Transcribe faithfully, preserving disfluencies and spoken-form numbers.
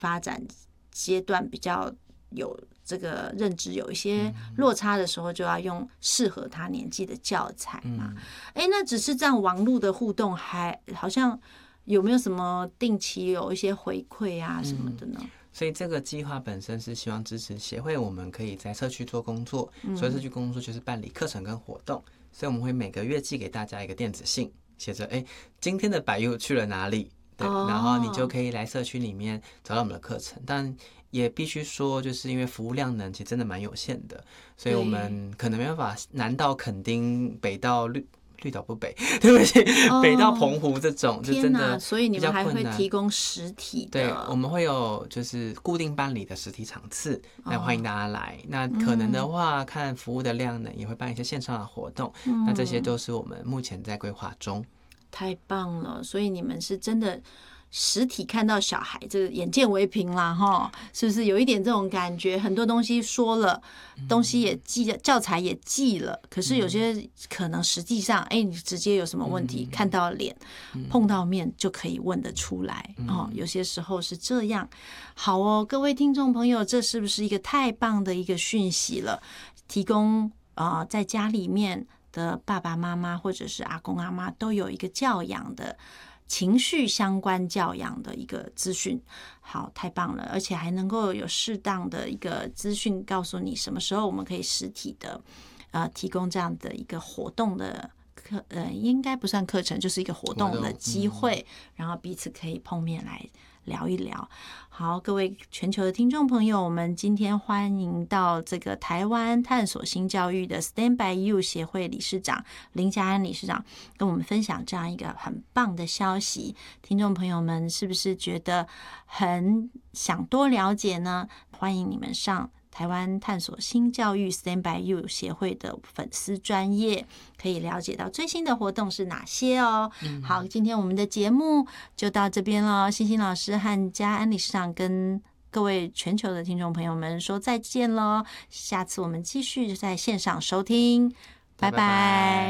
发展阶段比较有这个认知有一些落差的时候，就要用适合他年纪的教材嘛。哎、嗯，那只是这样网络的互动，还好像有没有什么定期有一些回馈啊什么的呢？嗯， 所以这个计划本身是希望支持协会，我们可以在社区做工作。所以社区工作就是办理课程跟活动，所以我们会每个月寄给大家一个电子信，写着哎，今天的百佑去了哪里？对，然后你就可以来社区里面找到我们的课程。但也必须说，就是因为服务量能其实真的蛮有限的，所以我们可能没办法南到垦丁，北到绿。绿岛不北，对不起，哦、北到澎湖这种就真的， 所以你们还会提供实体的。 对，我们会有就是固定办理的实体场次，来欢迎大家来。哦、那可能的话，嗯、看服务的量呢，也会办一些线上的活动。嗯、那这些都是我们目前在规划中。 太棒了，所以你们是真的。实体看到小孩，这个眼见为凭啦，哈，是不是有一点这种感觉？很多东西说了，东西也记了，教材也记了，可是有些可能实际上，哎，你直接有什么问题，看到脸，碰到面就可以问得出来哦。有些时候是这样。好哦，各位听众朋友，这是不是一个太棒的一个讯息了？提供啊、呃，在家里面的爸爸妈妈或者是阿公阿妈都有一个教养的。情绪相关教养的一个资讯，好，太棒了，而且还能够有适当的一个资讯告诉你什么时候我们可以实体的呃提供这样的一个活动的课，呃，应该不算课程，就是一个活动的机会，嗯、然后彼此可以碰面来聊一聊。好，各位全球的听众朋友，我们今天欢迎到这个台湾探索新教育的 Stand by You 协会理事长林家安理事长跟我们分享这样一个很棒的消息。听众朋友们是不是觉得很想多了解呢？欢迎你们上台湾探索新教育 Stand by You 协会的粉丝专页，可以了解到最新的活动是哪些哦。嗯、好，今天我们的节目就到这边了。星星老师和家安理事长跟各位全球的听众朋友们说再见喽，下次我们继续在线上收听，拜拜。拜拜。